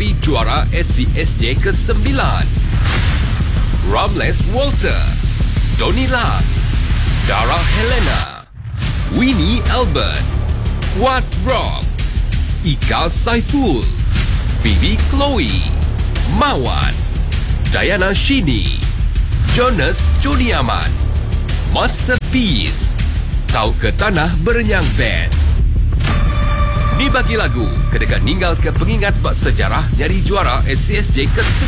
menghadapi juara SCSJ ke-9. Ramles Walter, Donnie Lam, Dara Helena, Winnie Albert, Wat Rock, Ika Saiful, Phoebe Chloe, Mawan, Diana Shini, Jonas Joniaman, Masterpiece, Tau ke Tanah Berenyang Band. Ni bagi lagu kedekat ninggal ke pengingat bak sejarah nyari juara SCSJ ke-9.